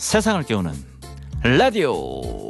세상을 깨우는 라디오.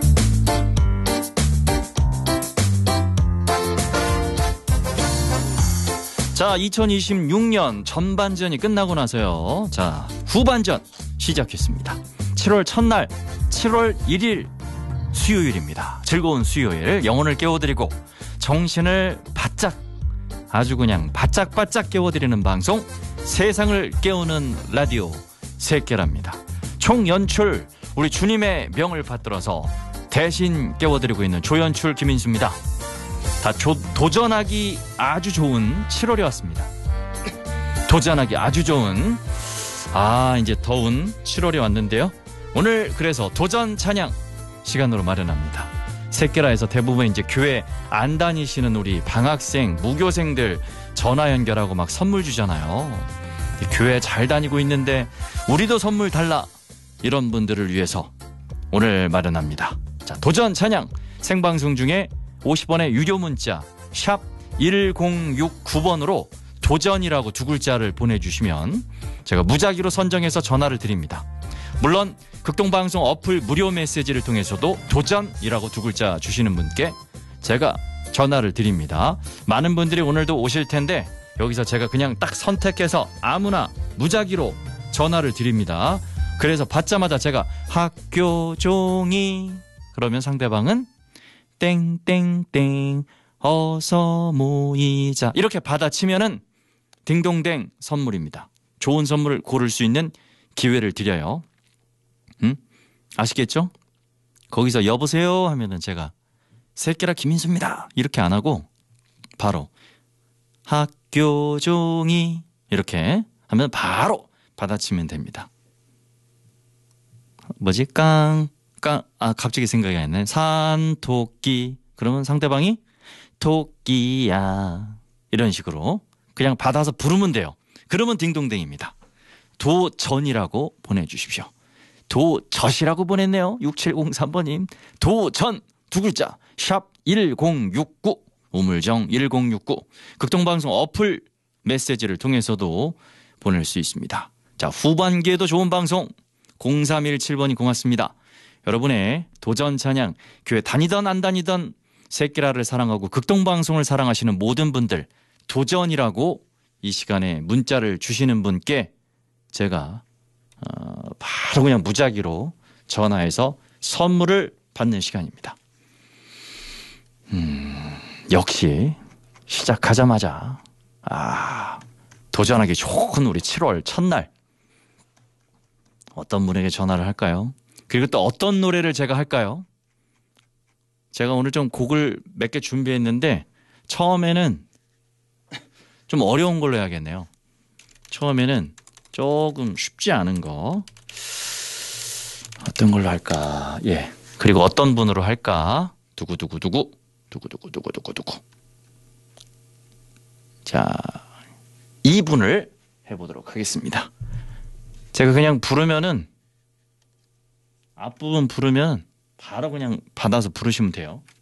자, 2026년 전반전이 끝나고 나서요. 자, 후반전 시작했습니다. 7월 첫날, 7월 1일 수요일입니다. 즐거운 수요일, 영혼을 깨워드리고 정신을 바짝, 아주 그냥 바짝바짝 깨워드리는 방송, 세상을 깨우는 라디오 새끼랍니다. 총연출, 우리 주님의 명을 받들어서 대신 깨워드리고 있는 조연출 김인수입니다. 다 도전하기 아주 좋은 7월이 왔습니다. 도전하기 아주 좋은, 이제 더운 7월이 왔는데요. 오늘 그래서 도전 찬양 시간으로 마련합니다. 새끼라에서 대부분 이제 교회 안 다니시는 우리 방학생, 무교생들 전화 연결하고 막 선물 주잖아요. 교회 잘 다니고 있는데 우리도 선물 달라, 이런 분들을 위해서 오늘 마련합니다. 자, 도전 찬양 생방송 중에 50원의 유료 문자 샵 1069번으로 도전이라고 두 글자를 보내주시면 제가 무작위로 선정해서 전화를 드립니다. 물론 극동방송 어플 무료 메시지를 통해서도 도전이라고 두 글자 주시는 분께 제가 전화를 드립니다. 많은 분들이 오늘도 오실 텐데 여기서 제가 그냥 딱 선택해서 아무나 무작위로 전화를 드립니다. 그래서 받자마자 제가 학교 종이, 그러면 상대방은 땡땡땡 어서 모이자, 이렇게 받아치면은 딩동댕 선물입니다. 좋은 선물을 고를 수 있는 기회를 드려요. 아시겠죠? 거기서 여보세요 하면은 제가 새끼라 김인수입니다 이렇게 안 하고 바로 학교 종이 이렇게 하면 바로 받아치면 됩니다. 뭐지? 갑자기 생각이 안 나네. 산토끼. 그러면 상대방이 토끼야, 이런 식으로 그냥 받아서 부르면 돼요. 그러면 딩동댕입니다. 도전이라고 보내주십시오. 도젖이라고 보냈네요. 6703번님. 도전 두 글자 샵 1069 우물정 1069 극동방송 어플 메시지를 통해서도 보낼 수 있습니다. 자, 후반기에도 좋은 방송 0317번이 고맙습니다. 여러분의 도전 찬양, 교회 다니던 안 다니던 새끼라를 사랑하고 극동방송을 사랑하시는 모든 분들, 도전이라고 이 시간에 문자를 주시는 분께 제가 바로 그냥 무작위로 전화해서 선물을 받는 시간입니다. 역시 시작하자마자 도전하기 좋은 우리 7월 첫날, 어떤 분에게 전화를 할까요? 그리고 또 어떤 노래를 제가 할까요? 제가 오늘 좀 곡을 몇 개 준비했는데 처음에는 좀 어려운 걸로 해야겠네요. 처음에는 조금 쉽지 않은 거, 어떤 걸로 할까? 예. 그리고 어떤 분으로 할까? 두구두구두구. 자, 2분을 해보도록 하겠습니다. 제가 그냥 부르면은, 앞부분 부르면 바로 그냥 받아서 부르시면 돼요.